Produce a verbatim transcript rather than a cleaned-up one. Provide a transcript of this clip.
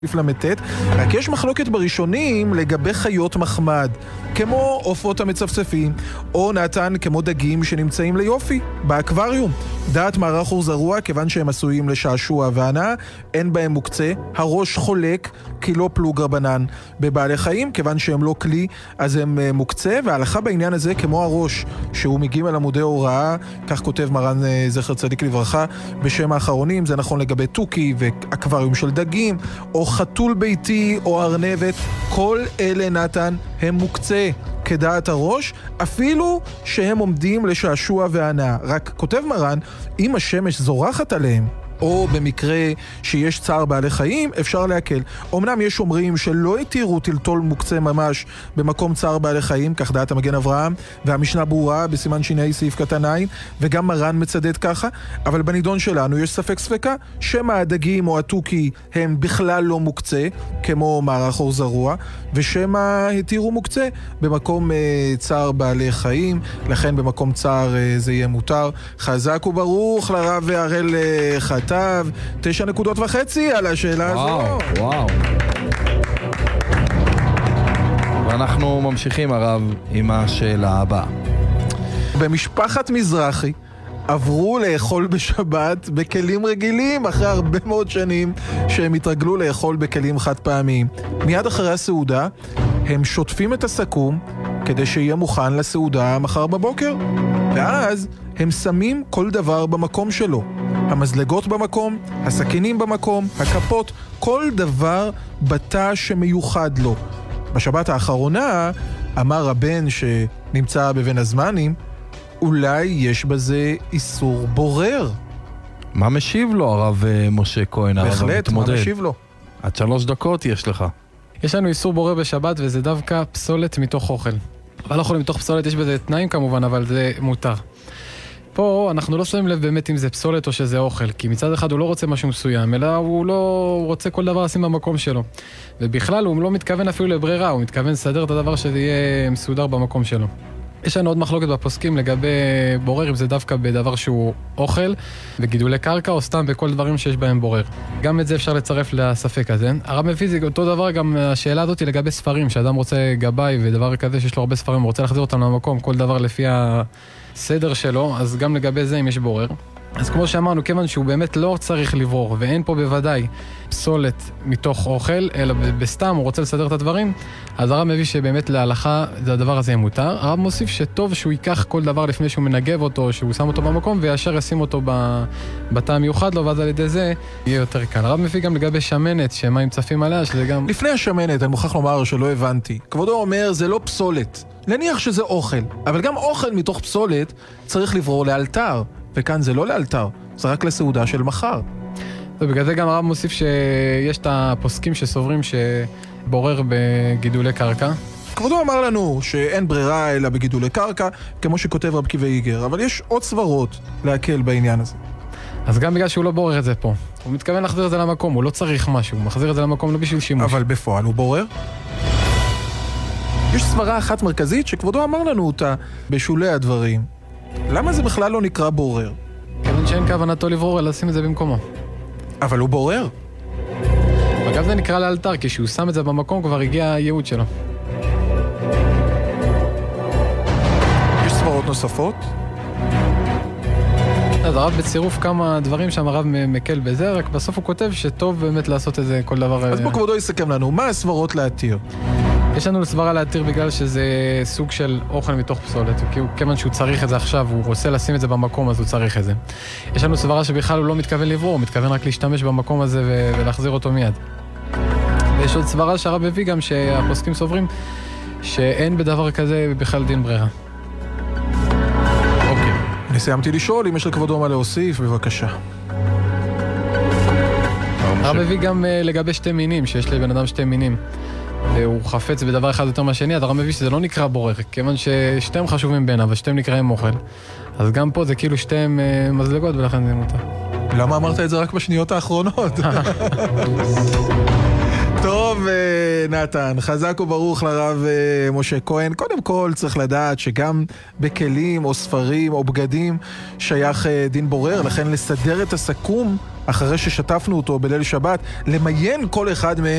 לפלמתת, רק יש מחלוקת בראשונים לגבי חיות מחמד, כמו עופות המצפצפים, או נתן כמו דגים שנמצאים ליופי, באקווריום. דעת מערך אור זרוע, כיוון שהם עשויים לשעשוע והנאה, אין בהם מוקצה, הראש חולק, כי לא פלוג רבנן. בבעלי חיים, כיוון שהם לא כלי, אז הם מוקצה, וההלכה בעניין הזה כמו הראש, שהוא מגיעים על עמודי הוראה, כך כותב מרן זכר צדיק לברכה, בשם האחרונים, זה נכון לגבי טוקי ואקווריום של דגים, או חתול ביתי או ארנבת, כל אלה נתן הם מוקצה כדעת הראש, אפילו שהם עומדים לשעשוע והנאה. רק כותב מרן, אם השמש זורחת עליהם, או במקרה שיש צער בעלי חיים, אפשר להקל. אמנם יש אומרים שלא התירו טלטול מוקצה ממש במקום צער בעלי חיים, כך דעת המגן אברהם, והמשנה ברורה בסימן שני סעיף קטן עין, וגם מרן מצדד ככה, אבל בנידון שלנו יש ספק ספקה, שמה הדגים או הטוקי הם בכלל לא מוקצה, כמו מערך אור זרוע, ושמה התירו מוקצה במקום אה, צער בעלי חיים, לכן במקום צער אה, זה יהיה מותר. חזק וברוך לרב והראל אה, חת תשע נקודות וחצי על השאלה וואו, הזו. וואו. ואנחנו ממשיכים הרב עם השאלה הבאה. במשפחת מזרחי עברו לאכול בשבת בכלים רגילים אחרי הרבה מאוד שנים שהם התרגלו לאכול בכלים חד פעמיים. מיד אחרי הסעודה הם שוטפים את הסכו"ם כדי שיהיה מוכן לסעודה מחר בבוקר, ואז הם שמים כל דבר במקום שלו. המזלגות במקום, הסכינים במקום, הכפות, כל דבר בתא שמיוחד לו. בשבת האחרונה אמר הבן שנמצא בבין הזמנים, אולי יש בזה איסור בורר. מה משיב לו הרב משה כהן? בהחלט, מה משיב לו? עד שלוש דקות יש לך. יש לנו איסור בורר בשבת, וזה דווקא פסולת מתוך אוכל. אבל לא יכולים מתוך פסולת, יש בזה תנאים כמובן, אבל זה מותר. פה אנחנו לא שמים לב באמת אם זה פסולת או שזה אוכל, כי מצד אחד הוא לא רוצה משהו מסוים, אלא הוא לא רוצה כל דבר לשים במקום שלו. ובכלל הוא לא מתכוון אפילו לברירה, הוא מתכוון לסדר את הדבר שזה יהיה מסודר במקום שלו. יש לנו עוד מחלוקת בפוסקים לגבי בורר, אם זה דווקא בדבר שהוא אוכל, בגידולי קרקע, או סתם בכל דברים שיש בהם בורר. גם את זה אפשר לצרף לספק הזה. הרב מביא זה אותו דבר, גם השאלה הזאת היא לגבי ספרים, שאדם רוצה גבאי ודבר כזה שיש לו הרבה ספרים, הוא רוצה להחזיר אותם למקום, כל דבר לפי הסדר שלו, אז גם לגבי זה אם יש בורר. אז כמו שאמרנו, כיוון שהוא באמת לא צריך לברור, ואין פה בוודאי פסולת מתוך אוכל, אלא בסתם הוא רוצה לסדר את הדברים, אז הרב מביא שבאמת להלכה הדבר הזה מותר. הרב מוסיף שטוב שהוא ייקח כל דבר לפני שהוא מנגב אותו, שהוא שם אותו במקום, וישר ישים אותו בתא המיוחד לו, ואז על ידי זה יהיה יותר קל. הרב מביא גם לגבי שמנת, שמים צפים עליה, שזה גם... לפני השמנת, אני מוכרח לומר שלא הבנתי. כבודו אומר, זה לא פסולת. נניח שזה אוכל, אבל גם אוכל מתוך פסולת צריך לברור לאלתר. וכאן זה לא לאלתר, זה רק לסעודה של מחר. ובגלל זה גם הרב מוסיף שיש את הפוסקים שסוברים שבורר בגידולי קרקע. כבודו אמר לנו שאין ברירה אלא בגידולי קרקע, כמו שכותב רב קיבי איגר, אבל יש עוד סברות להקל בעניין הזה. אז גם בגלל שהוא לא בורר את זה פה, הוא מתכוון להחזיר את זה למקום, הוא לא צריך משהו, הוא מחזיר את זה למקום לא בשביל שימוש. אבל בפועל הוא בורר? יש סברה אחת מרכזית שכבודו אמר לנו אותה בשולי הדברים. למה זה בכלל לא נקרא בורר? כיוון שאין כוונתו לברור, אלא לשים את זה במקומו. אבל הוא בורר. אגב זה נקרא לאלתר, כי כשהוא שם את זה במקום כבר הגיע הייעוד שלו. יש סברות נוספות? אז הרב בצירוף כמה דברים שם הרב מקל בזה, רק בסוף הוא כותב שטוב באמת לעשות את זה כל דבר... אז בוא כבודו יסכם לנו, מה הסברות להתיר? יש לנו סברה להתיר בגלל שזה סוג של אוכל מתוך פסולת, כי הוא, כיוון שהוא צריך את זה עכשיו, הוא רוצה לשים את זה במקום, אז הוא צריך את זה. יש לנו סברה שבכלל הוא לא מתכוון לברור, הוא מתכוון רק להשתמש במקום הזה ו- ולהחזיר אותו מיד. ויש עוד סברה שהרב הביא גם שהפוסקים סוברים שאין בדבר כזה בכלל דין ברירה. אוקיי, אני סיימתי לשאול, אם יש לכבודו מה להוסיף, בבקשה. הרב הביא גם לגבי שתי מינים, שיש לבן אדם שתי מינים. והוא חפץ בדבר אחד יותר מהשני, אז הרב מביא שזה לא נקרא בורר, כיוון ששתיהם חשובים בין, אבל שתיהם נקראים אוכל. אז גם פה זה כאילו שתיהם מזלגות, ולכן זה מותר. למה אמרת את זה רק בשניות האחרונות? טוב, נתן, חזק וברוך לרב משה כהן. קודם כל צריך לדעת שגם בכלים או ספרים או בגדים שייך דין בורר, לכן לסדר את הסכו"ם אחרי ששטפנו אותו בליל שבת, למיין כל אחד מהם